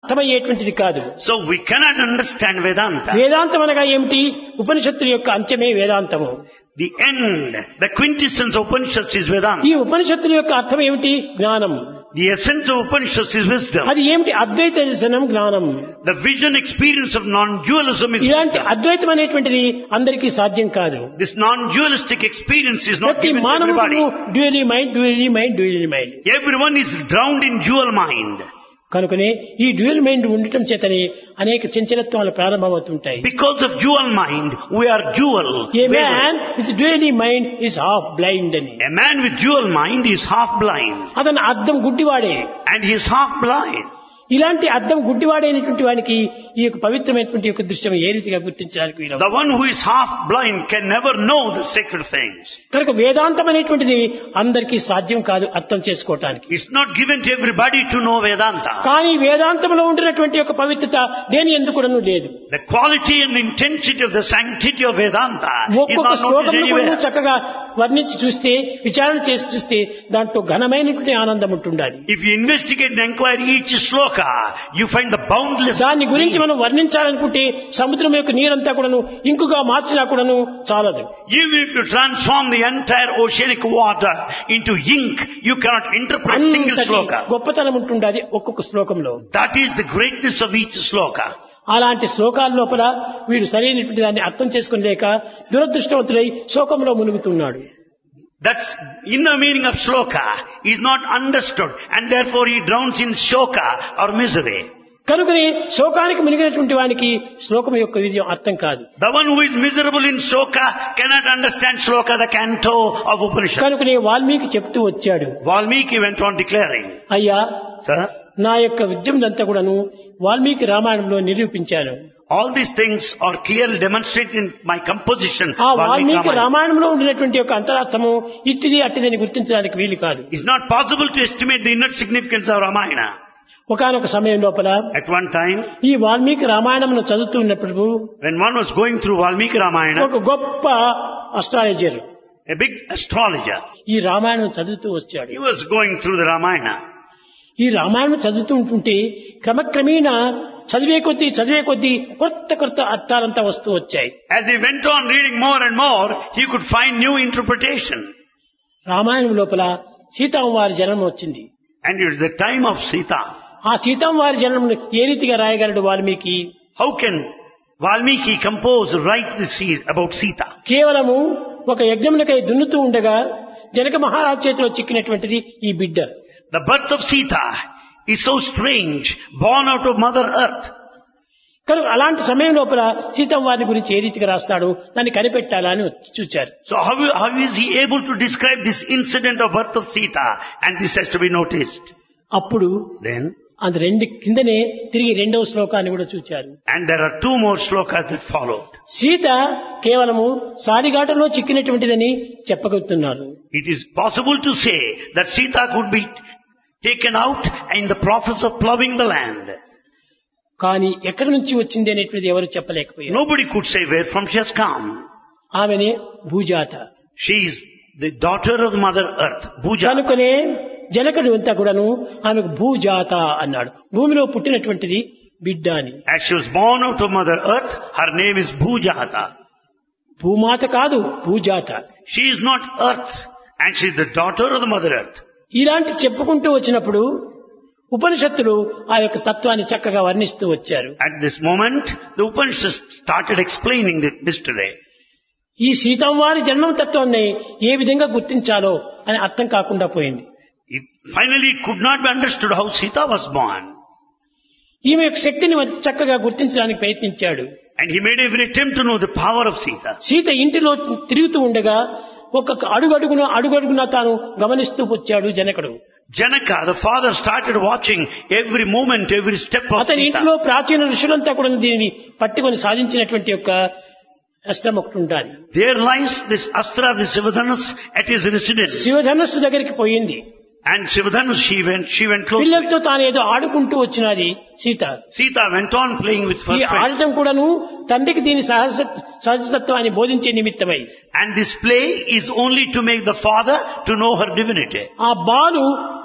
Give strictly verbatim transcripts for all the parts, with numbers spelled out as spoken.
అర్థమయ్యేటువంటిది కాదు. So we cannot understand Vedanta. వేదాంతం అనగా ఏమిటి? ఉపనిషత్తుల యొక్క అంత్యమే వేదాంతము. The end, the quintessence of Upanishads is Vedanta. ఈ ఉపనిషత్తుల యొక్క అర్థం ఏమిటి? జ్ఞానం. The essence of Upanishads is wisdom. అది ఏమిటి? అద్వైత దర్శనం జ్ఞానం. The vision experience of non-dualism is ఇలాంటి wisdom. అద్వైతం అనేటువంటిది అందరికీ సాధ్యం కాదు. This non-dualistic experience is not ప్రతి given to మానవుడు everybody. డ్యూయలీ mind డ్యూయలీ mind డ్యూయలీ mind. Everyone is drowned in dual mind. కనుకనే ఈ డ్యూయల్ మైండ్ ఉండటం చేతనే అనేక చంచలత్వాలు ప్రారంభమవుతుంటాయి. Because of dual mind, we are dual. A man with డ్యూయలీ mind is half blind అని. A man with dual mind is half blind. అతను అద్దం గుడ్డివాడే. And he is half blind. ఇలాంటి అద్దం గుడ్డివాడైనటువంటి వానికి ఈ యొక్క పవిత్రమైనటువంటి యొక్క దృశ్యం ఏ రీతిగా గుర్తించడానికి వీలు? The one who is half blind can never know the sacred things. కనుక వేదాంతం అనేటువంటిది అందరికీ సాధ్యం కాదు అర్థం చేసుకోవటానికి. It's not given to everybody to know Vedanta. కానీ వేదాంతంలో ఉండినటువంటి యొక్క పవిత్రత దేని ఎందుకు కూడాను లేదు. The quality and intensity of the sanctity of Vedanta is ఒక్కొక్క not noticed శ్లోకంలో కూడా anywhere. చక్కగా వర్ణించి చూస్తే, విచారణ చేసి చూస్తే దాంట్లో ఘనమైనటువంటి ఆనందం ఉంటుండాలి. If you investigate and inquire each sloka, you find the boundless. దాని గురించి మనం వర్ణించాలనుకుంటే సముద్రం యొక్క నీరంతా కూడాను ఇంకుగా మార్చినా కూడాను చాలదు. Even if you transform the entire oceanic water into ink, you cannot interpret single అంతటి sloka. గొప్పతనం ఉంటుండాలి ఒక్కొక్క శ్లోకంలో. That is the greatness of each sloka. అలాంటి శ్లోకాల లోపల వీడు సరైనటువంటి దాన్ని అర్థం చేసుకోలేక దురదృష్టవంతుడై శోకంలో మునుగుతున్నాడు. That's inner meaning of sloka is not understood, and therefore he drowns in shoka or misery. కనుకనే శోకానికి మునిగినటువంటి వానికి శ్లోకం యొక్క విజయం అర్థం కాదు. The one who is miserable in shoka cannot understand sloka, the canto of Upanishad. కనుకనే వాల్మీకి చెప్తూ వచ్చాడు, Valmiki went on declaring, అయ్యా Sir, నా యొక్క విద్యములంతా కూడాను వాల్మీకి రామాయణంలో నిరూపించాను. all these things are clearly demonstrated in my composition. ఆ Valmiki వాల్మీకి Ramayana. రామాయణంలో ఉండినటువంటి యొక్క అంతరార్థము ఇట్టిది అట్టిదని గుర్తించడానికి వీలు కాదు. It's not possible to estimate the inner significance of Ramayana. ఒకానొక సమయం లోపల At one time, ఈ వాల్మీకి రామాయణమును చదువుతూ ఉన్నప్పుడు when one was going through Valmiki Ramayana, ఒక గొప్ప అస్ట్రాలజర్ a big astrologer, ఈ రామాయణం చదువుతూ వచ్చాడు. he was going through the Ramayana. ఈ రామాయణం చదువుతూ ఉంటుంటే క్రమక్రమేణా చదివే కొద్దీ చదివే కొద్దీ కొత్త కొత్త అర్థాలంతా వస్తూ వచ్చాయి. As he went on reading more and more, he could find new interpretation. Ramayanam లోపల సీతామ్మవారి జన్మ వచ్చింది. And it was the time of Sita. ఆ సీతామ్మవారి జన్మను ఏ రీతిగా రాయగలడు Valmiki? How can Valmiki compose, write this about Sita? కేవలము ఒక యజ్ఞములకై దున్నుతూ ఉండగా జనక మహారాజు చేతిలో చిక్కినటువంటిది ఈ బిడ్డ. The birth of Sita is so strange, born out of Mother Earth. కనుక అలాంటి సమయం లోపల సీతమ్మవారిని గురించి ఏ రీతిగా రాస్తాడు, దాన్ని కనిపెట్టాలా అని చూచారు. So how, how is he able to describe this incident of birth of Sita? And this has to be noticed. అప్పుడు Then, అది రెండు కిందనే తిరిగి రెండవ శ్లోకాన్ని కూడా చూచారు. and there are two more slokas that followed. Sita కేవలము సారిఘాటలో చిక్కినటువంటిదని చెప్పగలుగుతున్నారు. It is possible to say that Sita could be taken out in the process of plowing the land. కానీ ఎక్కడి నుంచి వచ్చింది అనేటువంటిది ఎవరు చెప్పలేకపోయారు. Nobody could say where from she has come. ఆమెనే భూజాత. She is the daughter of Mother Earth, Bhuja. కనుకనే జనకుడు అంతా కూడాను ఆమెకు భూజాత అన్నాడు. భూమిలో పుట్టినటువంటిది బిడ్డ అని. As she was born out of Mother Earth, her name is Bhujata. భూమాత కాదు, భూజాత. She is not Earth, and she is the daughter of the Mother Earth. ఇలాంటి చెప్పుకుంటూ వచ్చినప్పుడు ఉపనిషత్తులు ఆ యొక్క తత్వాన్ని చక్కగా వర్ణిస్తూ వచ్చారు. At this moment, the Upanishads started explaining the mystery. ఈ సీతమ్మవారి జన్మ తత్వాన్ని ఏ విధంగా గుర్తించాలో అని అర్థం కాకుండా పోయింది. It, finally, it could not be understood how Sita was born. ఈమె యొక్క శక్తిని చక్కగా గుర్తించడానికి ప్రయత్నించాడు. And he made every attempt to know the power of Sita. Sita ఇంటిలో తిరుగుతూ ఉండగా ఒక్కొక్క అడుగడుగున అడుగడుగున తాను గమనిస్తూ వచ్చాడు జనకుడు. Janaka, the father, started watching every movement, every step of అతని Sita. ఇంటిలో ప్రాచీన ఋషులంతా కూడా దీనిని పట్టుకొని సాధించినటువంటి యొక్క అస్త్రం ఒకటి ఉండాలి. There lies this Astra, the Sivadhanas, at his residence. శివధనస్సు దగ్గరికి పోయింది. And Sivadhanas, she went, she went close. పిల్లలతో తాను ఏదో ఆడుకుంటూ వచ్చినది Sita. Sita went on playing with her ఈ friend. ఆడటం కూడాను తండ్రికి దీని సహజ సహజతత్వాన్ని బోధించే నిమిత్తమై. And this play is only to make the father to know her divinity. ఆ బాలు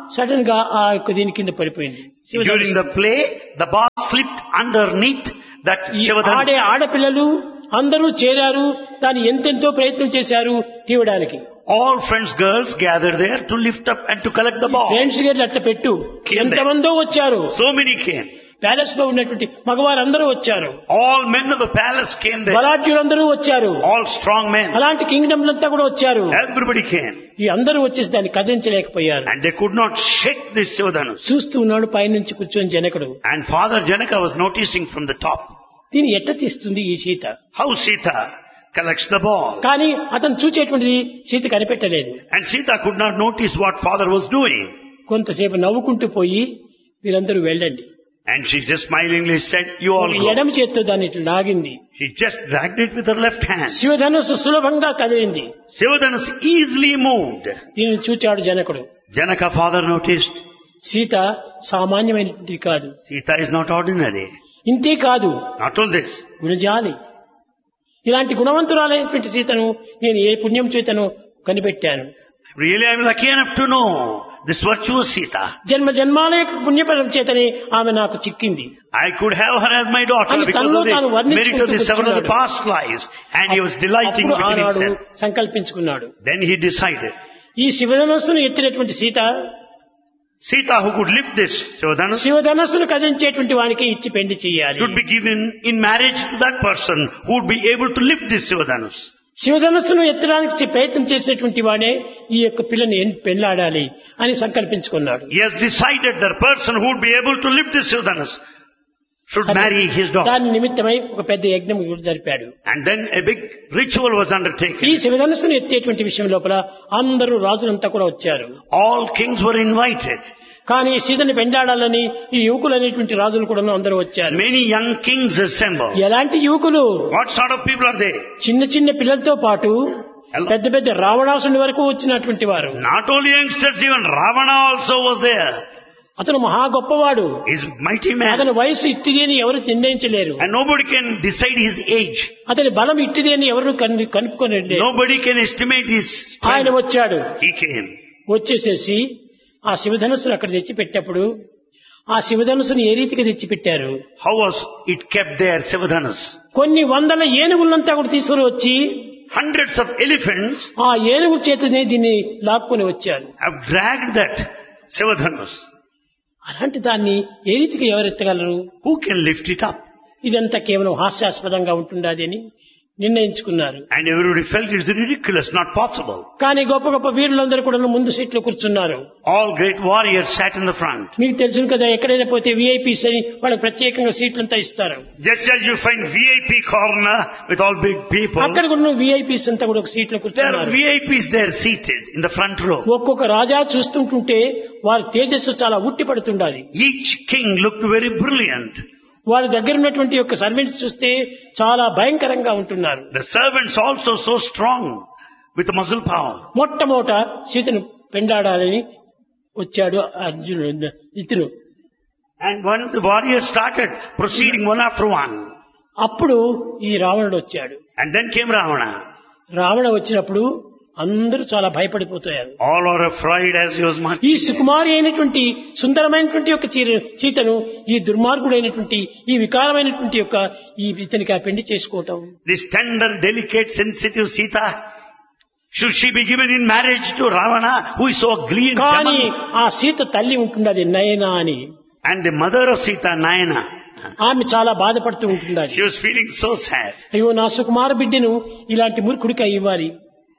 సడన్ గా ఆ యొక్క దీని కింద పడిపోయింది. During the play, the ball slipped underneath that ఈ Shivadhanush. ఆడే ఆడపిల్లలు అందరూ చేరారు, దాన్ని ఎంతెంతో ప్రయత్నం చేశారు తీయడానికి. All friends, girls gathered there to lift up and to collect the ball. Friends గారు అట్ట పెట్టు, ఎంతమందో వచ్చారు. So many came. ప్యాలెస్ లో ఉన్నటువంటి మగవారందరూ వచ్చారు, All men of the palace came there. బలాఢ్యులందరూ వచ్చారు, All strong men. అలాంటి కింగ్డమ్ అంతా కూడా వచ్చారు. Everybody came. ఈ అందరూ వచ్చేసి దాన్ని కదిలించలేకపోయారు. And they could not shake this Shivadhanush. చూస్తూ ఉన్నాడు పైనుంచి కూర్చొని జనకుడు. And Father Janaka was noticing from the top దీన్ని ఎట్ట తీస్తుంది ఈ Sita. how Sita collects the ball. కానీ అతను చూచేటువంటిది Sita కనిపెట్టలేదు. And Sita could not notice what father was doing. కొంతసేపు నవ్వుకుంటూ పోయి మీరందరూ వెళ్ళండి. And she just smilingly said, you all go. ఎడమ చేత్తో దాన్ని ఇట్లా లాగింది. She just dragged it with her left hand. శివధనుస్సు సులభంగా కదిలింది. Shivadhanush easily moved. దీనిని చూచాడు జనకుడు. Janaka father noticed, సీత సామాన్యమైనది కాదు. Sita is not ordinary. ఇంతే కాదు, Not all this. గుణజాలి. ఇలాంటి గుణవంతురాలైనటువంటి సీతను నేను ఏ పుణ్యం చేతను కనిపెట్టాను. Really, I am lucky enough to know this virtuous Sita. జన్మ జన్మాల యొక్క పుణ్యఫలం చేతనే ఆమె నాకు చిక్కింది. I could have her as my daughter అని because తనలో of తాను the merit of వర్ణించుకుంటూ the seven of the కూర్చున్నాడు. past lives. And he was delighting అప్పుడు within ఆనాడు himself. సంకల్పించుకున్నాడు, Then he decided, ఈ శివధనస్సును ఎత్తినటువంటి Sita Sita who could lift this Shivadhanush శివధనస్సును కదిలించేటువంటి వానికి ఇచ్చి పెళ్లి చేయాలి. should be given in marriage to that person who would be able to lift this Shivadhanush. శివధనస్సును ఎత్తడానికి ప్రయత్నం చేసేటువంటి వాడే ఈ యొక్క పిల్లని పెళ్లాడాలి అని సంకల్పించుకున్నాడు. He has decided the person who would be able to lift this Shivadhanush should marry his daughter. దాని నిమిత్తమై ఒక పెద్ద యజ్ఞం జరిపాడు. And then a big ritual was ఈ undertaken. శివధనస్సును ఎత్తేటువంటి విషయం లోపల అందరూ రాజులంతా కూడా వచ్చారు. All kings were invited. కానీ సీతని పెండాడాలని ఈ యువకులు అనేటువంటి రాజులు కూడా అందరూ వచ్చారు. Many young kings assembled. ఎలాంటి యువకులు? What sort of people are they? చిన్న చిన్న పిల్లలతో పాటు పెద్ద పెద్ద రావణాసుని వరకు వచ్చినటువంటి వారు. Not only youngsters, even Ravana also was there. అతను మహా గొప్పవాడు. He's a mighty man. అతని వయసు ఇట్టిది అని ఎవరు నిర్ణయించలేరు. And nobody can decide his age. అతని బలం ఇట్టిది అని ఎవరు కనుక్కోలేదు. Nobody can estimate his ఆయన strength. వచ్చాడు. He came. వచ్చేసేసి ఆ శివధనుస్సును అక్కడ తెచ్చిపెట్టినప్పుడు ఆ శివధనుస్సును ఏ రీతిగా తెచ్చిపెట్టారు? How was it kept there, Shivadhanush? కొన్ని వందల ఏనుగులంతా కూడా తీసుకుని వచ్చి Hundreds of elephants ఆ ఏనుగు చేతనే దీన్ని లాక్కొని వచ్చారు. have dragged that Shivadhanush. అలాంటి దాన్ని ఏ రీతిగా ఎవరెత్తగలరు? Who can lift it up? ఇదంతా కేవలం హాస్యాస్పదంగా ఉంటుండది అని నిర్ణయించుకున్నారు. And everybody felt it's ridiculous, not possible. కానీ గొప్ప గొప్ప వీరులందరూ కూడా ముందు సీట్లో కూర్చున్నారు. All great warriors sat in the front. మీకు తెలుసు కదా, ఎక్కడైనా పోతే విఐపీస్ అని వాళ్ళకి ప్రత్యేకంగా సీట్లంతా ఇస్తారు. Just as you find V I P corner with all big people, అక్కడ కూడా విఐపీస్ అంతా కూడా ఒక సీట్లో there are కూర్చున్నారు. V I Ps there seated in the front row. ఒక్కొక్క రాజా చూస్తుంటుంటే వారి తేజస్సు చాలా ఉట్టి పడుతుండాలి. Each king looked very brilliant. వారి దగ్గర ఉన్నటువంటి యొక్క సర్వెంట్స్ చూస్తే చాలా భయంకరంగా ఉంటున్నారు. The servants also so strong with muscle power. మొట్టమొదట సీతను పెండాడాలని వచ్చాడు అర్జునుడు ఇతను. And when the warriors started proceeding one after one, అప్పుడు ఈ రావణుడు వచ్చాడు. and then came Ravana. Ravana వచ్చినప్పుడు అందరూ చాలా భయపడిపోతారు. All are afraid as he was marching. ఈ సుకుమారి అయినటువంటి సుందరమైనటువంటి యొక్క చీర- సీతను ఈ దుర్మార్గుడైనటువంటి ఈ వికారమైనటువంటి యొక్క ఈ ఇతనికి ఆ పెళ్లి చేసుకోవటం. This tender, delicate, sensitive Sita, should she be given in marriage to Ravana, who is so ugly and కానీ demon? ఆ సీత తల్లి ఉంటున్నది నయన అని. And the mother of Sita, Nayana, ఆమె చాలా బాధపడుతూ ఉంటున్నది. she was feeling so sad. అయ్యో, నా సుకుమార బిడ్డను ఇలాంటి మూర్ఖుడికి ఇవ్వాలి.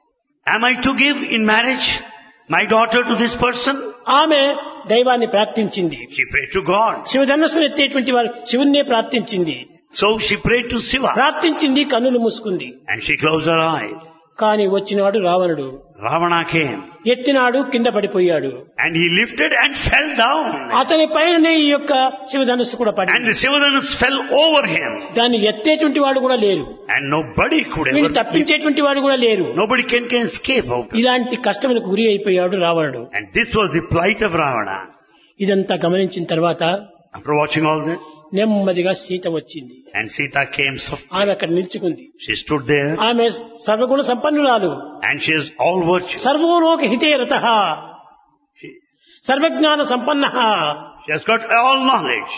Am I to give in marriage my daughter to this person? ఆమె దైవాన్ని ప్రార్థించింది. She prayed to God. శివధనస్సును ఎత్తేటువంటి వారు శివున్నే ప్రార్థించింది. So she prayed to Shiva. ప్రార్థించింది, కన్నులు మూసుకుంది. And she closed her eyes. కానీ వచ్చినాడు రావణుడు. Ravana came. ఎత్తినాడు, కింద పడిపోయాడు. And he lifted and fell down. అతని పైననే ఈ యొక్క శివధనుస్సు కూడా And పడింది. the Shivadhanush fell over him. దాన్ని ఎత్తేటువంటి వాడు కూడా లేరు, And nobody could వీళ్ళు ever, తప్పించేటువంటి వాడు కూడా లేరు. nobody can, can escape out of it. ఇలాంటి కష్టములకు గురి అయిపోయాడు రావణుడు. And this was the plight of Ravana. ఇదంతా గమనించిన తర్వాత After watching all this, నెమ్మదిగా సీత వచ్చింది. and Sita came softly. ఆమె అక్కడ నిల్చుకుంది. She stood there, ఆమె సర్వగుణ సంపన్నురాలు. and she is all virtue. సర్వోలోక హితే రతః. She, సర్వజ్ఞాన సంపన్న, She has got all knowledge.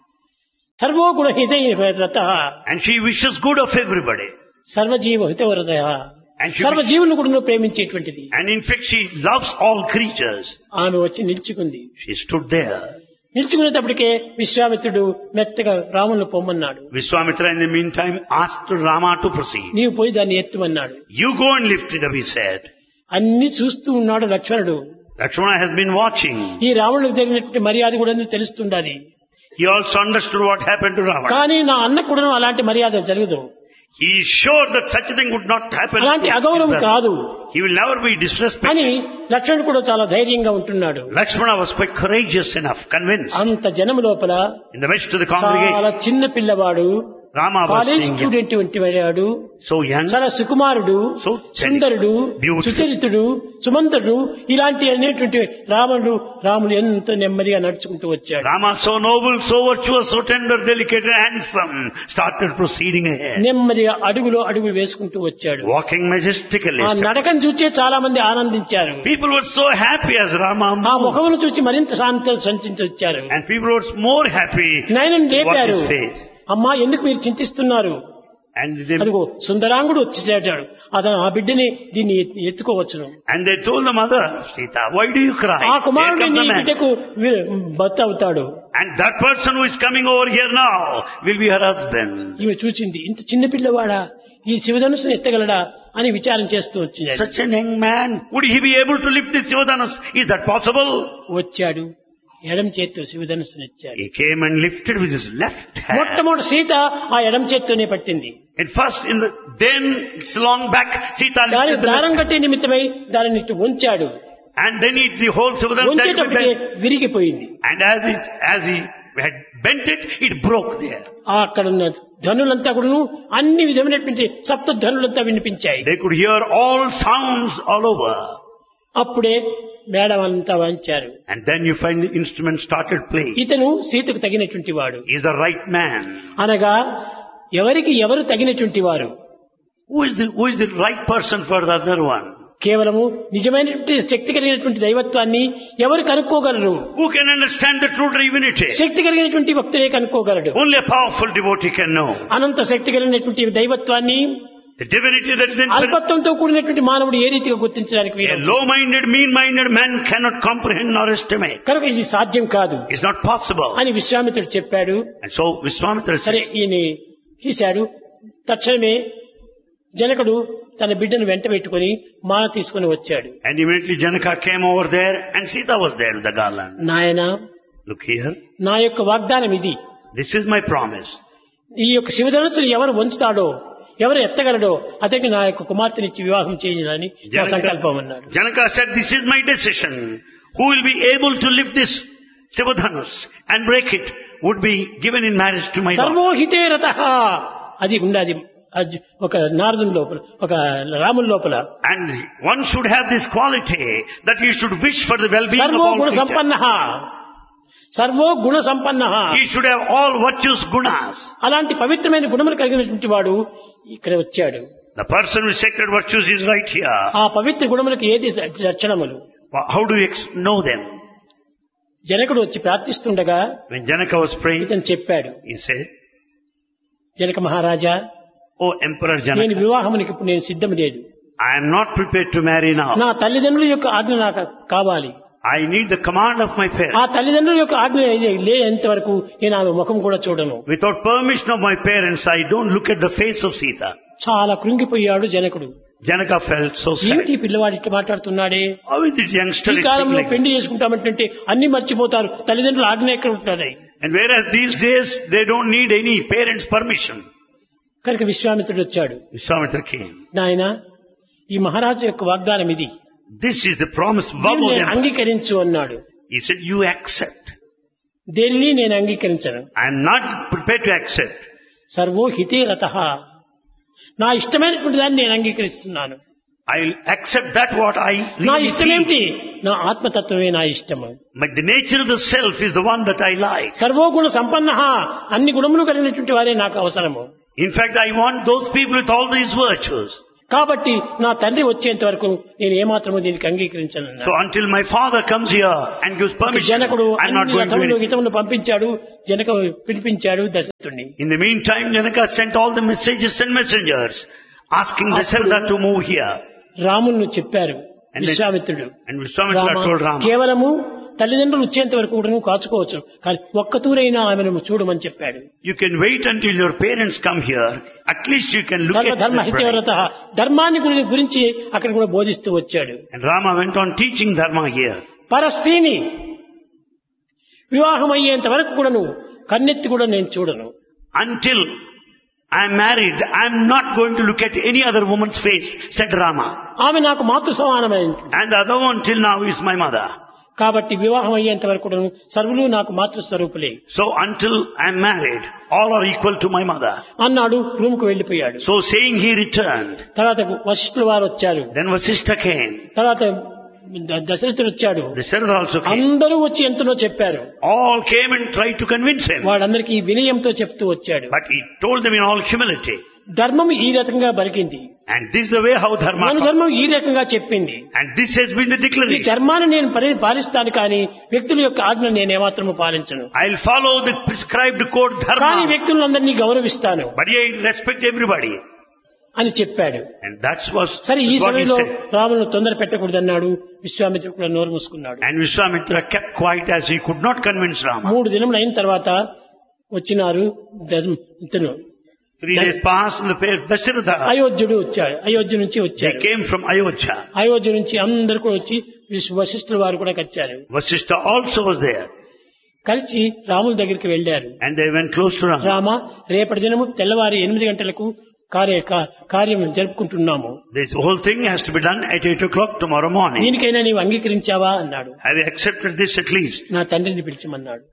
Servo Guna హితరత, And she wishes good of everybody. సర్వజీవ హితవరదయ, And she, సర్వజీవులను కూడా ప్రేమించేటువంటిది. and in fact she loves all creatures. ఆమె వచ్చి నిల్చుకుంది. She stood there. నిల్చుకునేటప్పటికే విశ్వామిత్రుడు మెత్తగా రాములను పొమ్మన్నాడు. Vishwamitra in the meantime asked Rama to proceed. నీవు పోయి దాన్ని ఎత్తుమన్నాడు. You go and lift it up, he said. అన్ని చూస్తూ ఉన్నాడు లక్ష్మణుడు. Lakshmana has been watching. ఈ రావణుడికి జరిగినటువంటి మర్యాద కూడా తెలుస్తుండాలి. He also understood what happened to Ravana. కానీ నా అన్న కూడా అలాంటి మర్యాద జరగదు. He is sure that such a thing would not happen. అలాంటి అగౌరవం కాదు. He will never be disrespected. అని లక్ష్మణుడు కూడా చాలా ధైర్యంగా ఉంటున్నాడు. Lakshmana was quite courageous enough, convinced. అంత జనము లోపల In the midst of the congregation, చాలా చిన్న పిల్లవాడు, Rama was college seeing him. Student వంటి వాడు, So young, చాలా సుకుమారుడు, So సుందరుడు, beautiful. సుచరితుడు, సుమంతుడు, ఇలాంటి అనేటువంటి రాముడు రాముడు ఎంతో నెమ్మదిగా నడుచుకుంటూ వచ్చాడు. Rama so noble, so virtuous, so tender, delicate and handsome, started proceeding ahead. నెమ్మదిగా అడుగులో అడుగులు వేసుకుంటూ వచ్చాడు. Walking majestically. ఆ నడకను చూచే చాలా మంది ఆనందించారు. People were so happy as Rama ఆ moved. ముఖమును చూచి మరింత శాంతం సంచించి వచ్చారు. And people were more happy. Nayanam to watch లేపారు. his face. అమ్మా ఎందుకు మీరు చింతిస్తున్నారు? And they, అదిగో సుందరాంగుడు వచ్చేసాడు, అతను ఆ బిడ్డని దీన్ని ఎత్తి- ఎత్తుకోవచ్చును. and they told the mother, Sita, why do you cry? ఆ Here కుమారుడు comes నీ the man. బిడ్డకు వి- భర్త అవుతాడు. And that person who is coming over here now will be her husband. ఈమె చూచింది, ఇంత చిన్న పిల్లవాడా ఈ శివధనుసును ఎత్తగలడా అని విచారం చేస్తూ వచ్చింది. Such a young man, would he be able to lift this Sivadhanus? Is that possible? వచ్చాడు, ఎడం చేత్తో శివధనుసును ఇచ్చాడు. He came and lifted with his left hand. మొట్టమొదటి సీత ఆ ఎడం చేత్తోనే పట్టింది. At first, in the then it's long back, Sita దాని lifted the దారం left, కట్టే నిమిత్తమై దానిని ఇటు ఉంచాడు. and then it, the whole Sivadhanus had to be ఉంచేటప్పటికే bent. విరిగిపోయింది. And as he, as he had bent it, it broke there. ఆ అక్కడ ఉన్న ధనులంతా కూడాను అన్ని విధమైనటువంటి సప్త ధనులంతా వినిపించాయి. They could hear all sounds all over. అప్పుడే మేడం అంతా వంచారు. And then you find the instrument started playing. ఇతను సీతకు తగినటువంటి వాడు. He is the right man. అనగా ఎవరికి ఎవరు తగినటువంటి వారు? Who is the, who is the right person for the other one? కేవలము నిజమైనటువంటి శక్తి కలిగినటువంటి దైవత్వాన్ని ఎవరు కనుక్కోగలరు? Who can understand the true divinity? శక్తి కలిగినటువంటి భక్తులే కనుక్కోగలడు. Only a powerful devotee can know. అనంత శక్తి కలిగినటువంటి దైవత్వాన్ని The divinity that is infinite. అల్పత్వంతో కూడినటువంటి మానవుడు ఏ రీతిగా గుర్తించడానికి A వీలు? low-minded, mean-minded man cannot comprehend nor estimate. కనుక ఇది సాధ్యం కాదు It's not possible. అని విశ్వామిత్రుడు చెప్పాడు. And so Vishwamitra సరే said, ఈయన తీశాడు. తక్షణమే జనకుడు తన బిడ్డను వెంట పెట్టుకుని మాల తీసుకుని వచ్చాడు. and immediately Janaka came over there and Sita was there with the garland. నాయనా, Look here. నా యొక్క వాగ్దానం ఇది. This is my promise. ఈ యొక్క శివధనుసును ఎవరు వంచుతాడో, ఎవరు ఎత్తగలడో అతనికి నా యొక్క కుమార్తెనిచ్చి వివాహం చేయాలని నా సంకల్పం అన్నాడు. Janaka said, this is my decision. Who will be able to lift this Sivadhanus and break it would be given in marriage to my daughter. సర్వోహితే రతః అది ఉండాది అది ఒక నారదుని లోపల, ఒక రాముని లోపల. And one should have this quality that he should wish for the well-being of servo all Guna creatures. సంపన్న, సర్వో గుణ సంపన్న, He should have all virtues, gunas. అలాంటి పవిత్రమైన గుణములు కలిగినటువంటి వాడు ఇక్కడ వచ్చాడు. The person with sacred virtues is right here. ఆ పవిత్ర గుణములకు ఏది లక్షణములు? How do you ex- know them? జనకుడు వచ్చి ప్రార్థిస్తుండగా When Janaka was praying, ఇతను చెప్పాడు, he said, Janaka Maharaja, Oh Emperor నేను Janaka, వివాహమునికి ఇప్పుడు నేను సిద్ధం లేదు. I am not prepared to marry now. నా తల్లిదండ్రుల యొక్క ఆజ్ఞ నాకు కావాలి. I need the command of my ఆ parents. తల్లిదండ్రుల యొక్క ఆజ్ఞ లేనంత వరకు నేను ఆమె ముఖం కూడా చూడను. Without permission of my parents, I don't look at the face of Sita. చాలా కృంగిపోయాడు జనకుడు. Janaka felt so sad. ఏమిటి పిల్లవాడు ఇట్లా మాట్లాడుతున్నాడే? How is this youngster ఈ is speaking కాలంలో like పెళ్లి చేసుకుంటామంటే అన్ని మర్చిపోతారు, తల్లిదండ్రులు ఆజ్ఞ ఎక్కడ ఉంటాయి? And whereas these days, they don't need any parents' permission. కనుక విశ్వామిత్రుడు వచ్చాడు. Vishwamitra came. నాయన, ఈ మహారాజు యొక్క వాగ్దానం ఇది, This is the promise vow దీన్ని of నేను them. అంగీకరించు అన్నాడు. He said, you accept. దేనిని నేను అంగీకరించను. I am not prepared to accept. Servo హితే రతః, నా ఇష్టమైనటువంటి దాన్ని నేను అంగీకరిస్తున్నాను. I'll accept that what I నా really ఇష్టమేమిటి? feel. నా ఆత్మతత్వమే నా ఇష్టము. But the nature of the self is the one that I like. సర్వోగుణ సంపన్న, అన్ని గుణములు కలిగినటువంటి వారే నాకు అవసరము. In fact, I want those people with all these virtues. కాబట్టి నా తండ్రి వచ్చేంత వరకు నేను ఏమాత్రము దీనికి అంగీకరించను. So until my father comes here and gives permission, జనకుడు I'm not అన్ని going to రథములు do it. హితములు పంపించాడు. జనక పిలిపించాడు దశరథుడిని. In the meantime, Janaka sent all the messages and messengers asking Dasharatha to move here. రామును చెప్పారు And then- విశ్వామిత్రుడు. And Vishwamitra told Rama, Rama, కేవలము తల్లిదండ్రులు వచ్చేంత వరకు కూడా నువ్వు కాచుకోవచ్చు, కానీ ఒక్క తూరైనా ఆమెను చూడమని చెప్పాడు. you can wait until your parents come here. At least you can look ధర్మ at ధర్మ the bride. హితవ్రత ధర్మాన్ని గురి- గురించి అక్కడ కూడా బోధిస్తూ వచ్చాడు. And Rama went on teaching Dharma here. పరస్త్రీని వివాహం అయ్యేంత వరకు కూడాను కన్నెత్తి కూడా నేను చూడను. Until I am married, I am not going to look at any other woman's face, said Rama. ఆమె నాకు మాతృ సమానమైంది. And the other one till now is my mother. కాబట్టి వివాహం అయ్యేంత వరకు కూడాను సర్వులు నాకు మాతృస్వరూపులే So until I am married, all are equal to my mother. అన్నాడు. రూమ్ కు వెళ్లిపోయాడు. So saying, he returned. తర్వాత వశిష్ఠుల వారు వచ్చారు. Then Vasishtha came. తర్వాత ద- దశరథుడు వచ్చాడు. Dasharatha also came. అందరూ వచ్చి ఎంతనో చెప్పారు. All came and tried to convince him. వాళ్ళందరికీ వినయంతో చెప్తూ వచ్చాడు. But he told them in all humility. ధర్మం ఈ రకంగా బలికింది, And this is the way how Dharma మన talks. ధర్మం ఈ రకంగా చెప్పింది. And this has been the ఈ declaration. ధర్మాన్ని నేను పరి- పాలిస్తాను కానీ వ్యక్తుల యొక్క ఆజ్ఞ నేను ఏమాత్రము పాలించను. I'll follow the prescribed code కానీ Dharma. వ్యక్తులందరినీ గౌరవిస్తాను But I respect everybody. అని చెప్పాడు. And that was సరే ఈ what he సమయంలో said. రామును తొందర పెట్టకూడదన్నాడు. విశ్వామిత్రుడు కూడా నోరు మూసుకున్నాడు. And Vishwamitra kept quiet as he could not convince Rama. మూడు దినములు అయిన తర్వాత వచ్చినారు ధర్మ- ఇతను Three days passed and the pair Dasharatha, అయోధ్యుడు వచ్చాడు. అయోధ్య నుంచి they వచ్చారు. came from Ayodhya. అయోధ్య నుంచి అందరు కూడా వచ్చి విశ్- వశిష్ఠుల వారు కూడా వచ్చారు. Vasishtha also was there. కలిసి రాముల దగ్గరికి వెళ్లారు. And they went close to Rama. Rama, రేపటి దినము తెల్లవారి ఎనిమిది గంటలకు కార్య కా- కార్యం జరుపుకుంటున్నాము. This whole thing has to be done at eight o'clock tomorrow morning. దీనికైనా నీవు అంగీకరించావా అన్నాడు. Have you accepted this at least? నా తండ్రిని పిలిచమన్నాడు.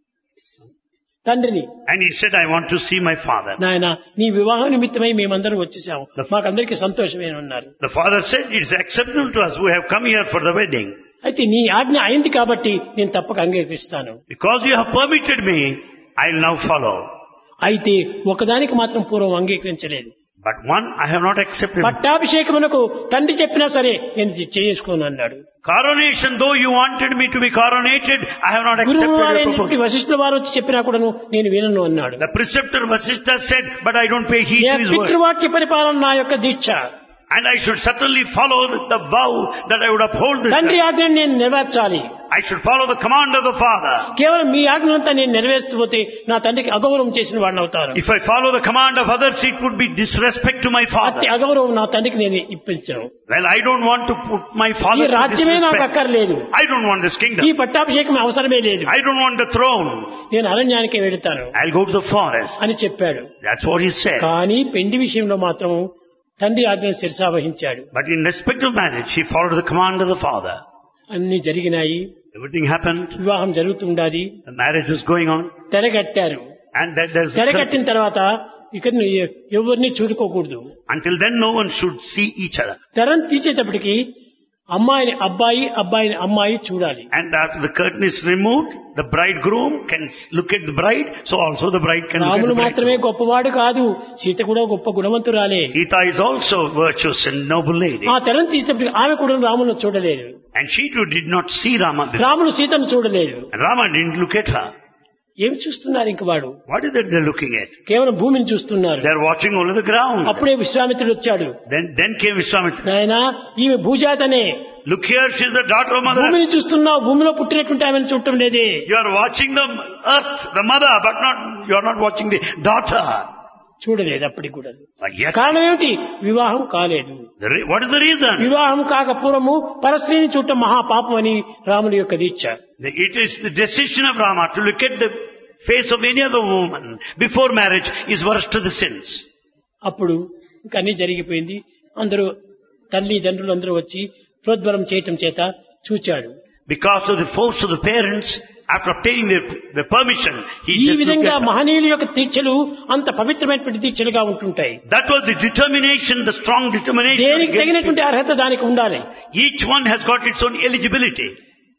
తండ్రిని, And he said, I want to see my father. నాయన నీ వివాహం నిమిత్తమై మేమందరం వచ్చేసాము, మాకందరికీ సంతోషమే అన్నారు. The father said, it's acceptable to us who have come here for the wedding. అయితే నీ ఆజ్ఞ అయింది కాబట్టి నేను తప్పక అంగీకరిస్తాను. Because you have permitted me, I will now follow. అయితే ఒకదానికి మాత్రం పూర్వం అంగీకరించలేదు. But one I have not accepted. పట్టాభిషేకమునకు తండ్రి చెప్పినా సరే నేను ఇది చేసుకోను అన్నాడు. Coronation, though you wanted me to be coronated, I have not accepted గురువు your వారైనటువంటి proposal. వశిష్ఠుల వారు వచ్చి చెప్పినా కూడాను నేను వినను అన్నాడు. The preceptor Vasishtha said, but I don't pay heed నే to his word. పితృవాక్య పరిపాలన నా యొక్క దీక్ష. And I should certainly follow the vow that I would uphold this. తండ్రి ఆజ్ఞను నేను నెరవేర్చాలి. I should follow the command of the father. కేవలం మీ ఆజ్ఞనంతా నేను నెరవేర్చు పోతే నా తండ్రికి అగౌరవం చేసిన వాడిని అవుతాను. If I follow the command of others, it would be disrespect to my father. అట్టి అగౌరవం నా తండ్రికి నేను ఇప్పించను. Well, I don't want to put my ఈ father to రాజ్యమే నాకు disrespect. అక్కర్లేదు. I don't want this ఈ kingdom. పట్టాభిషేకం అవసరమే లేదు. I don't want the throne. నేను అరణ్యానికే వెళతాను I'll go to the forest. అని చెప్పాడు. That's what he said. కానీ పెండి విషయంలో మాత్రం తండ్రి ఆజ్ఞను శిరసావహించాడు. But in respect of marriage, he followed the command of the father. అన్ని జరిగినాయి. Everything happened. వివాహం జరుగుతుండాది. The marriage was going on. తెరగట్టారు. And that there's తెరగట్టిన తర్వాత ఇక్కడ ఎవరిని చూడుకోకూడదు. until then no one should see each other. తెరను తీసేటప్పటికి అమ్మాయిని అబ్బాయి, అబ్బాయిని అమ్మాయి చూడాలి. And after the curtain is removed, the bridegroom can s- look at the bride, so also the bride can look at రాముడు the మాత్రమే bridegroom. గొప్పవాడు కాదు, సీత కూడా గొప్ప గుణవంతురాలే. Sita is also virtuous and noble lady. ఆ తెరను తీసేటప్పటికి ఆమె కూడా రామును చూడలేదు. And she too did not see Rama before. రాముడు సీతను చూడలేదు. And Rama didn't look at her. ఏమి చూస్తున్నారు ఇంక వాడు? What is that they're looking at? కేవలం భూమిని చూస్తున్నారు. They're watching only the ground. అప్పుడే విశ్వామిత్రుడు వచ్చాడు. Then, then came Vishwamitra. నాయనా ఈమె భూజాతనే, Look here, she's the daughter of mother. భూమిని చూస్తున్నావు, భూమిలో పుట్టినటువంటి ఆమెను చూడటం లేదే. You are watching the earth, the mother, but not, you are not watching the daughter. చూడలేదు అప్పటికి కూడా. But yet, కారణం ఏమిటి? వివాహం కాలేదు. the re- what is the reason? వివాహం కాక పూర్వము పరస్త్రీని చూడటం మహాపాపం అని రాముడి యొక్క దీక్ష. The- It is the decision of Rama to look at the face of any other woman before marriage is worse to the sins. అప్పుడు ఇంకా అన్ని జరిగిపోయింది. అందరూ తల్లి తండ్రులు అందరూ వచ్చి ప్రోద్బలం చేయటం చేత చూచాడు. Because of the force of the parents, after obtaining the, the permission, he ఈ just looked విధంగా at her. మహనీయుల యొక్క దీక్షలు అంత పవిత్రమైనటువంటి దీక్షలుగా ఉంటుంటాయి. That was the determination, the strong determination. దేనికి against తగినటువంటి అర్హత దానికి ఉండాలి. it. Each one has got its own eligibility.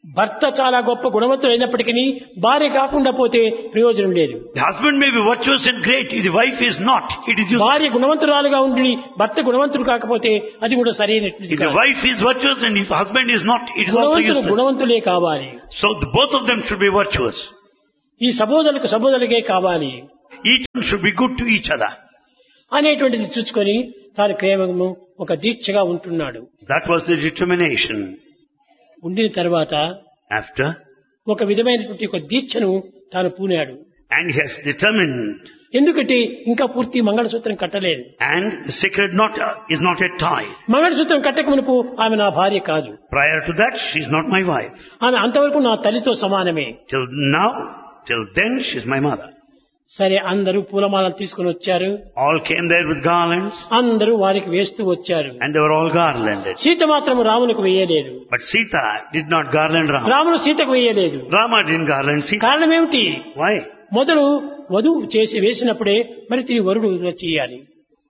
భర్త చాలా గొప్ప గుణవంతుడు అయినప్పటికీ భార్య కాకుండా పోతే ప్రయోజనం లేదు. The husband may be virtuous and great, if the wife is not, it is useless. భార్య గుణవంతురాలుగా ఉండి భర్త గుణవంతుడు కాకపోతే అది కూడా సరైనది If the కాదు. wife is virtuous and if husband is not, it is also గుణవంతులు useless. గుణవంతులే కావాలి. So the, both of them should be virtuous. ఈ సబోధలకు సబోధలకే కావాలి Each one should be good to each other. అనేటువంటిది చూసుకొని తాను కేవలము ఒక దీక్షగా ఉంటున్నాడు. That was the determination. ఉండిన తర్వాత After, ఒక విధమైనటువంటి ఒక దీక్షను తాను పూనాడు. and he has determined, ఎందుకంటే ఇంకా పూర్తి మంగళసూత్రం కట్టలేదు. and the sacred knot is not yet tied. మంగళసూత్రం కట్టక మునుపు ఆమె నా భార్య కాదు. Prior to that, she is not my wife. ఆమె అంతవరకు నా తల్లితో సమానమే. Till now, till then, she is my mother. సరే, అందరూ పూలమాలలు తీసుకుని వచ్చారు. All came there with garlands, అందరూ వారికి వేస్తూ వచ్చారు. and they were all garlanded. Sita మాత్రం రామునికి వేయలేదు. But Sita did not garland Rama. రాముడు సీతకు వేయలేదు. Rama didn't garland Sita. కారణం ఏమిటి? Why? మొదలు వధువు చేసి వేసినప్పుడే మరి తిరిగి వరుడు చేయాలి.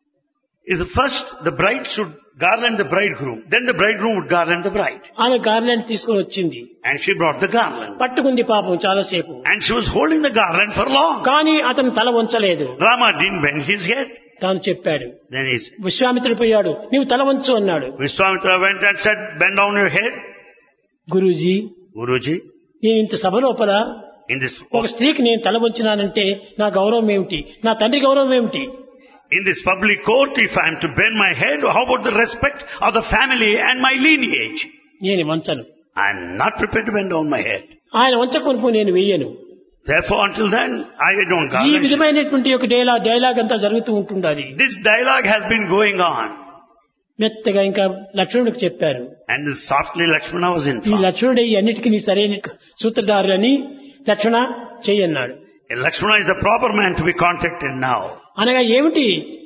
Is the first, the bride should garland the bridegroom. Then the bridegroom would garland the bride. ఆమె గార్లాండ్ తీసుకొని వచ్చింది. And she brought the garland. పట్టుకుంది పాపం చాలాసేపు. And she was holding the garland for long. కానీ అతను తల వంచలేదు. Rama didn't bend his head. తాను చెప్పాడు. Then he, విశ్వామిత్రుడు పోయాడు, నీవు తల వంచు అన్నాడు. Vishwamitra went and said, bend down your head. Guruji, Guruji, నేను ఇంత సభ లోపల in this, ఒక స్త్రీకి నేను తల వంచినానంటే నా గౌరవం ఏమిటి, నా తండ్రి గౌరవం ఏమిటి? in this public court, if I am to bend my head, how about the respect of the family and my lineage? నేను వంచను. I am not prepared to bend down my head. ఆయన వంచకొనుపు నేను వెయ్యను. Therefore, until then, I don't ఈ garland. విధమైనటువంటి ఒక dialogue dialogue అంతా జరుగుతూ ఉంటుండాలి. This dialogue has been going on. మెత్తగా ఇంకా లక్ష్మణుడికి చెప్పారు. And this softly Lakshmana was ఈ informed. లక్ష్మణుడే ఈ అన్నిటికీ నీ సరైన సూత్రధారు అని లక్ష్మణ చెయ్యన్నాడు. Lakshmana is the proper man to be contacted now. అనగా ఏమిటి?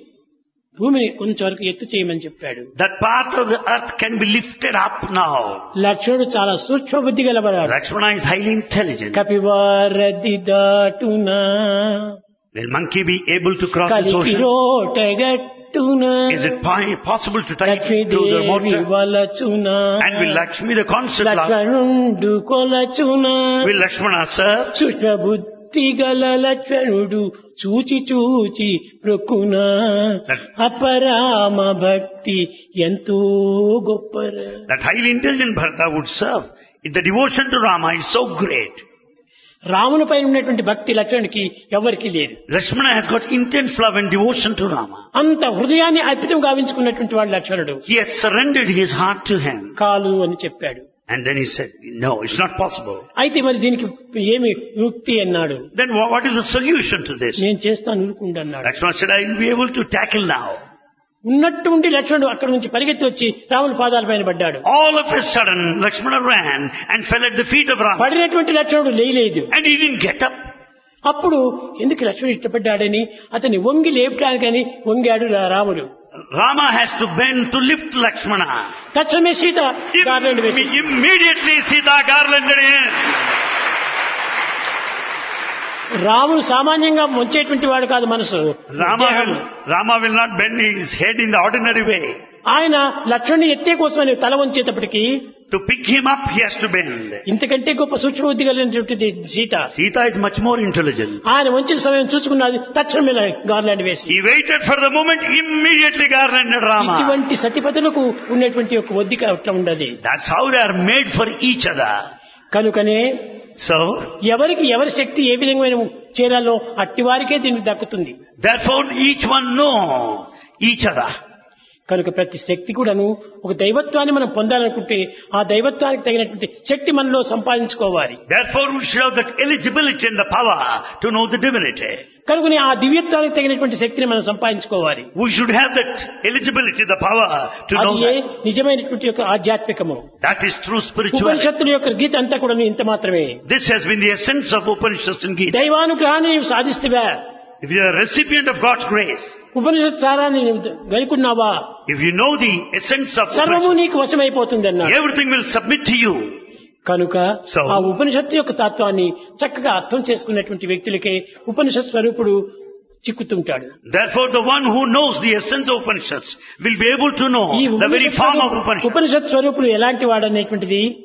భూమిని కొంచెం వరకు ఎత్తు చేయమని చెప్పాడు. That part of the earth can be lifted up now. లక్ష్మణుడు చాలా సూక్ష్మ బుద్ధి గలవాడు. Lakshmana is highly intelligent. కపివారది దాటునా Will monkey be able to cross this కలికి ocean? రోటగట్టునా Is it po- possible to take it through the Lakshmidevi water? వలచునా And will Lakshmi, the concept, of- లక్ష్మణుండు కొలచునా will Lakshmana serve? సూక్ష్మ బుద్ధి గల లక్ష్మణుడు చూచి చూచి ప్రొక్కునా అపరామ భక్తి ఎంతో గొప్పరా. That highly intelligent Bharata would serve. If the devotion to Rama is so great, రామునిపై ఉన్నటువంటి భక్తి లక్ష్మణుడికి ఎవరికి లేదు. Lakshmana has got intense love and devotion to Rama. అంత హృదయాన్ని అర్పితం గావించుకున్నటువంటి వాడు లక్ష్మణుడు. He has surrendered his heart to him. కాలు అని చెప్పాడు. And then he said, no, it's not possible. అయితే మరి దీనికి ఏమి యుక్తి అన్నాడు. Then wha- what is the solution to this? నేను చేస్తాను ఊరుకుండు అన్నాడు. Lakshmana said, I will be able to tackle now. ఉన్నట్టు ఉండి లక్ష్మణుడు అక్కడి నుంచి పరిగెత్తి వచ్చి రాముని పాదాల పైన పడ్డాడు. All of a sudden, Lakshmana ran and fell at the feet of Rama. పడినటువంటి లక్ష్మణుడు లేయలేదు. And he didn't get up. అప్పుడు ఎందుకు లక్ష్మణుడు ఇష్టపడ్డాడని అతన్ని వంగి లేపడానికని వంగాడు రా- రాముడు. Rama has to bend to lift Lakshmana. తక్షణమే సీత గార్లాండ్ వేసి Imme- Immediately Sita garlanded him. రాముడు సామాన్యంగా వంచేటువంటి వాడు కాదు మనసు. Rama will, Rama will not bend his head in the ordinary way. ఆయన లక్ష్మణుని ఎత్తే కోసమని తల వంచేటప్పటికి To pick him up, he has to bend. ఇంతకంటే గొప్ప సూక్ష్మ బుద్ధి కలిగినటువంటిది Sita. Sita is much more intelligent. ఆయన వంచిన సమయం చూసుకున్నది తక్షణమే గార్లాండ్ వేసి. He waited for the moment, immediately garlanded Rama. ఇటువంటి సతిపతులకు ఉన్నటువంటి ఒక ఒద్దిక అట్లా ఉండదు. That's how they are made for each other. కనుకనే So, ఎవరికి ఎవరి శక్తి ఏ విధమైన చేరాలో అట్టి వారికే దీనికి దక్కుతుంది. therefore each one know each other. కనుక ప్రతి శక్తి కూడాను ఒక దైవత్వాన్ని మనం పొందాలనుకుంటే ఆ దైవత్వానికి తగినటువంటి శక్తి మనలో సంపాదించుకోవాలి. Therefore we should have that eligibility and the power to know the divinity. కనుకనే ఆ దివ్యత్వానికి తగినటువంటి శక్తిని మనం సంపాదించుకోవాలి. We should have that eligibility, the power to know అది that. నిజమైనటువంటి యొక్క ఆధ్యాత్మికము. That is true spirituality. ఉపనిషత్తుల యొక్క గీత అంతా కూడా ఇంత మాత్రమే. This has been the essence of Upanishads and Gita. దైవానుగ్రహాన్ని నీవు సాధిస్తువా, If you are a recipient of God's grace, ఉపనిషత్ సారాన్ని నీవు గైకున్నావా, if you know the essence of సర్వము Upanishads, నీకు వశమైపోతుంది అన్నాడు. everything will submit to you. కనుక So- ఆ ఉపనిషత్తు యొక్క తత్వాన్ని చక్కగా అర్థం చేసుకున్నటువంటి వ్యక్తులకే ఉపనిషత్ స్వరూపుడు చిక్కుతుంటాడు. Therefore the one who knows the essence of Upanishads will be able to know ఈ the very Upanishad form of స్వరూపుడు- Upanishads. ఉపనిషత్ స్వరూపుడు ఎలాంటి వాడనేటువంటిది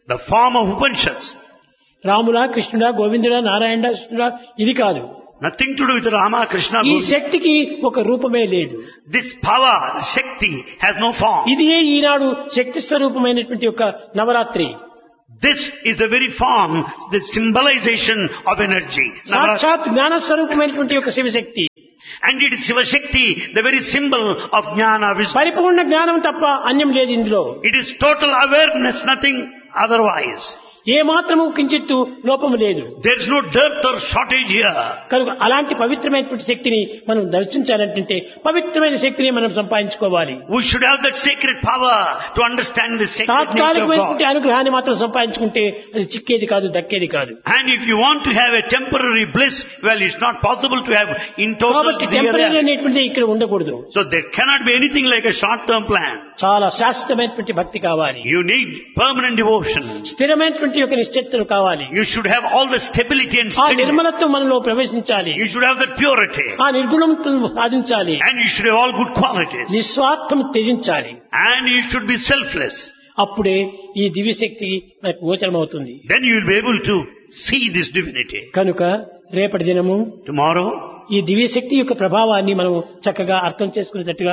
The form of Upanishads. రాముడా కృష్ణుడా గోవిందుడా నారాయణుడా కృష్ణుడా ఇది కాదు. Nothing to do with Rama, Krishna, ఈ Govinda. శక్తికి ఒక రూపమే లేదు. This power, the Shakti, has no form. ఇదే ఈనాడు శక్తి స్వరూపమైనటువంటి ఒక Navratri. This is the very form, the symbolization of energy. Navaratri. సాక్షాత్ జ్ఞాన స్వరూపమైనటువంటి ఒక Shivashakti. And it is Shiva Shakti, the very symbol of Jnana, wisdom. పరిపూర్ణ జ్ఞానం తప్ప అన్యం లేదు ఇందులో. It is total awareness, nothing otherwise. ఏ మాత్రము కించిత్తు లోపము లేదు. There is no dearth or shortage here. కనుక అలాంటి పవిత్రమైనటువంటి శక్తిని మనం దర్శించాలంటే పవిత్రమైన శక్తిని మనం సంపాదించుకోవాలి. We should have that sacred power to understand the sacred nature of God. తాత్కాలికమైనటువంటి అనుగ్రహాన్ని మాత్రం సంపాదించుకుంటే అది చిక్కేది కాదు, దక్కేది కాదు. And if you want to have a temporary bliss, well, it's not possible to have in total కాబట్టి the టెంపరీ reality. అనేటువంటి ఇక్కడ ఉండకూడదు. So there cannot be anything like a short-term plan. చాలా శాశ్వతమైనటువంటి భక్తి కావాలి. You need permanent devotion. స్థిరమైనటువంటి ఒక నిశ్చయితలు కావాలి. You should have all the stability and ఆ steadiness. నిర్మలత్వం మనలో ప్రవేశించాలి. You should have that purity. ఆ నిర్గుణం సాధించాలి. And you should have all good qualities. నిస్వార్థం త్యజించాలి. And you should be selfless. అప్పుడే ఈ దివ్యశక్తి మనకు గోచరమవుతుంది. Then you will be able to see this divinity. కనుక రేపటి దినము Tomorrow, ఈ దివ్యశక్తి యొక్క ప్రభావాన్ని మనం చక్కగా అర్థం చేసుకునేటట్టుగా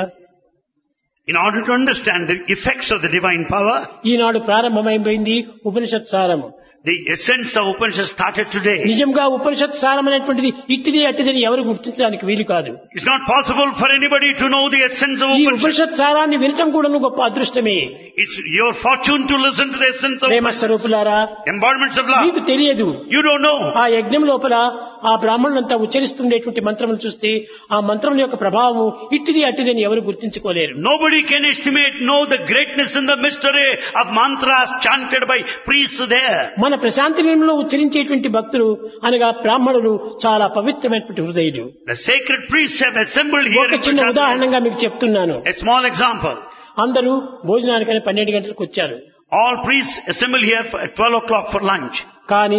in order to understand the effects of the divine power, ఈనాడు ప్రారంభమైపోయింది ఉపనిషత్ సారము. the essence of Upanishad started today. నిజంగా ఉపనిషత్ సారం అనేటువంటిది ఇట్టిది అట్టిదని ఎవరు గుర్తించడానికి వీలు కాదు. It's not possible for anybody to know the essence of ఈ Upanishad. ఉపనిషత్ సారాన్ని వినటం కూడా గొప్ప అదృష్టమే. It's your fortune to listen to the essence of ప్రేమ స్వరూపులారా, embodiments of love. మీకు తెలియదు. You don't know. ఆ యజ్ఞం లోపల ఆ బ్రాహ్మణులంతా ఉచ్చరిస్తుండేటువంటి మంత్రములు చూస్తే ఆ మంత్రం యొక్క ప్రభావం ఇట్టిది అట్టిదని ఎవరు గుర్తించుకోలేరు. Nobody can estimate, know the greatness and the mystery of mantras chanted by priests there. మన ప్రశాంతి నిలయంలో ఉచ్చరించేటువంటి భక్తులు అనగా బ్రాహ్మణులు చాలా పవిత్రమైనటువంటి హృదయులు. The sacred priests have assembled here. ఒక in చిన్న Prasad. ఉదాహరణగా మీకు చెప్తున్నాను. A small example. అందరూ భోజనానికని పన్నెండు గంటలకు వచ్చారు. All priests assembled here for, at twelve o'clock for lunch. కానీ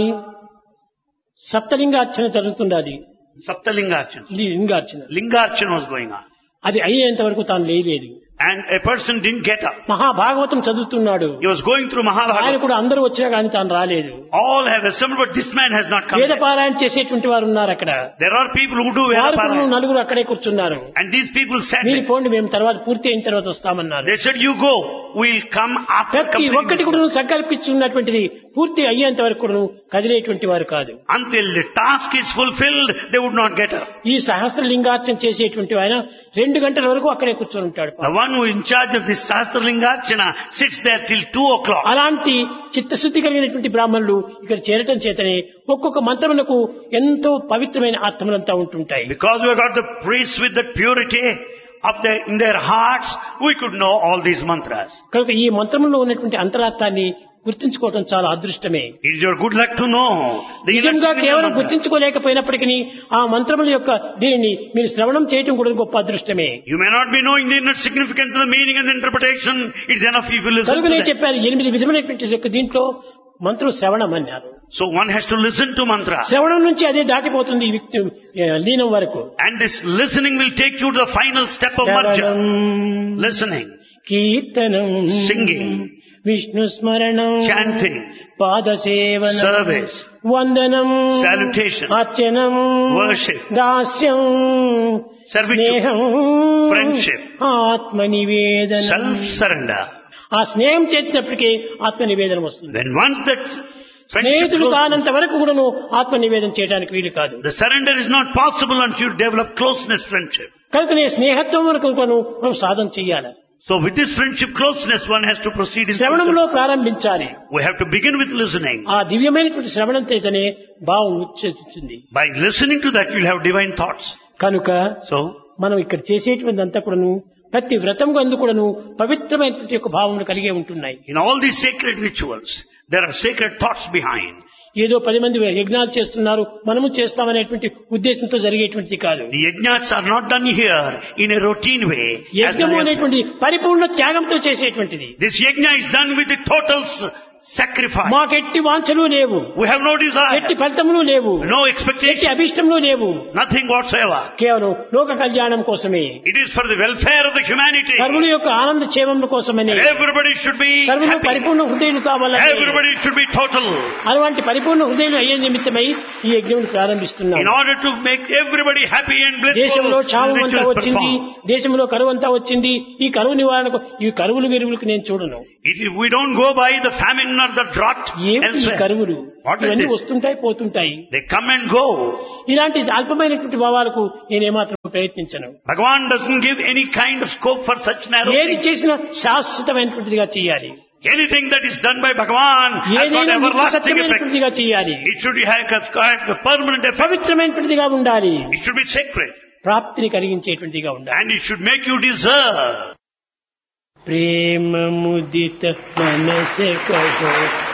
సప్తలింగార్చన జరుగుతున్నది. Saptalingarchana. లింగార్చన Lingarchana was going on. అది అయ్యేంత వరకు తాను లేయలేదు. And a person didn't get up. Mahabhagavatam చదువుతున్నాడు. He was going through ఆయన Mahabharata. కూడా అందరూ వచ్చినా కానీ తాను రాలేదు. All have assembled, but this man has not come. వేద yet. పారాయణ చేసేటువంటి వారు ఉన్నారు అక్కడ. There are people who do వారు కూడా Vedaparayana. నలుగురు అక్కడే కూర్చున్నారు. And these people said, మీరు పోండి, మేము తర్వాత పూర్తి అయిన తర్వాత వస్తామన్నారు. they said, you go, we'll come after ప్రతి ఒక్కటి completing. కూడా సంకల్పించున్నటువంటిది పూర్తి అయ్యేంత వరకు కూడా కదిలేటువంటి వారు కాదు. Until the task is fulfilled, they would not get up. ఈ సహస్రలింగార్చన చేసేటువంటి ఆయన రెండు గంటల వరకు అక్కడే కూర్చొని ఉంటాడు. The one who is in charge of this Sahasralingarchana sits there till two o'clock. అలాంటి చిత్తశుద్ధి కలిగినటువంటి బ్రాహ్మణులు ఇక్కడ చేరటం చేతనే ఒక్కొక్క మంత్రములకు ఎంతో పవిత్రమైన అర్థములంతా ఉంటుంటాయి. Because we have got the priests with the purity of their, in their hearts, we could know all these mantras. కనుక ఈ మంత్రములో ఉన్నటువంటి అంతరార్థాన్ని గుర్తించుకోవడం చాలా అదృష్టమే. It is your good luck to know the inner నిజంగా secret కేవలం mantra. గుర్తించుకోలేకపోయినప్పటికీ ఆ మంత్రముల యొక్క దీనిని మీరు శ్రవణం చేయటం కూడా గొప్ప అదృష్టమే. You may not be knowing the inner significance of the meaning and the interpretation. It's enough if you listen to కనుకనే that. చెప్పారు ఎనిమిది విధమైనటువంటి యొక్క దీంట్లో మంత్రం శ్రవణం అన్నారు. So one has to listen to mantra. శ్రవణం నుంచి అదే దాటిపోతుంది ఈ వ్యక్తి ఆ, లీనం వరకు. And this listening will take you to the final step of marja. శ్రవణం, Listening, కీర్తనం, Singing, విష్ణు స్మరణం, chanting, పాదసేవనం, service, వందనం, salutation, అర్చనం, worship, దాస్యం, servitude, స్నేహం, friendship, ఆత్మ నివేదనం. self-surrender. ఆ స్నేహం చేసినప్పటికీ ఆత్మ నివేదనం వస్తుంది. When once that friendship స్నేహితుడు closes, కానంత వరకు కూడాను ఆత్మ నివేదన చేయడానికి వీలు కాదు. the surrender is not possible until you develop closeness friendship. కనుక నే స్నేహత్వం వరకు కూడాను మనం సాధన చేయాలి. So with this friendship closeness, one has to proceed in శ్రవణంలో ప్రారంభించాలి. We have to begin with listening. ఆ దివ్యమైనటువంటి శ్రవణం చేతనే భావం ఉచ్చేస్తుంది. By listening to that, you'll have divine thoughts. కనుక So, మనం ఇక్కడ చేసేటువంటి అంతా కూడాను ప్రతి వ్రతం అందు కూడాను పవిత్రమైనటువంటి యొక్క భావములు కలిగే ఉంటున్నాయి. in all these sacred rituals, there are sacred thoughts behind. ఏదో పది మంది యజ్ఞాలు చేస్తున్నారు మనము చేస్తామనేటువంటి ఉద్దేశంతో జరిగేటువంటిది కాదు. The yajnas are not done here in a routine way. as యజ్ఞము the- అనేటువంటి పరిపూర్ణ త్యాగంతో చేసేటువంటిది. This yajna is done with the total s- sacrifice. మాకెట్టి వాంఛలు లేవు, We have no desire, ఎట్టి ఫలితములు లేవు, no ఎట్టి expectation, అభిష్టములు లేవు. nothing whatsoever. కేవలం లోక కళ్యాణం కోసమే, It is for the welfare of the humanity. సర్వుల యొక్క ఆనంద క్షేమముల కోసమని, Everybody should be సర్వులు happy. పరిపూర్ణ హృదయులు కావాలని, Everybody should be total. అలాంటి పరిపూర్ణ హృదయులు అయ్యే నిమిత్తమై ఈ యజ్ఞమును ప్రారంభిస్తున్నాం. In order to make everybody happy and blissful, దేశంలో చావు the అంతా rituals వచ్చింది, performed. దేశంలో కరువు అంతా వచ్చింది. ఈ కరువు నివారణకు ఈ కరువులు విరువులకు నేను చూడను. If we don't go by the famine or the drought ఏమిటి ఈ elsewhere, కరువులు? what is ఇవన్నీ this? వస్తుంటాయి పోతుంటాయి. They come and go. ఇలాంటి అల్పమైనటువంటి భావాలకు నేను ఏమాత్రం ప్రయత్నించను. Bhagavan doesn't give any kind of scope for such narrow ఏది things. చేసినా శాశ్వతమైనటువంటిదిగా చేయాలి. Anything that is done by Bhagavan has got ఏదైనా నిత్య everlasting effect. సత్యమైనటువంటిదిగా చేయాలి. It should have a permanent effect. పవిత్రమైనటువంటిదిగా ఉండాలి. It should be sacred. ప్రాప్తిని కలిగించేటువంటిదిగా ఉండాలి. And it should make you deserve. ప్రేమ ముదిత మనసే కహో